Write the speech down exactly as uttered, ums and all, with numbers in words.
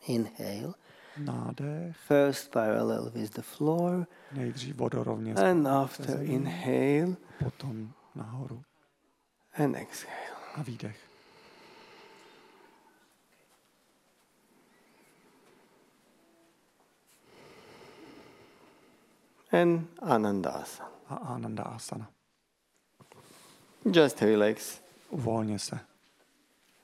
Inhale. Nádech. First parallel with the floor. Nejdřív vodorovně. And after inhale. Potom nahoru. And exhale. A výdech. And Anandasana. A Ananda Asana. Just relax. Uvolně se.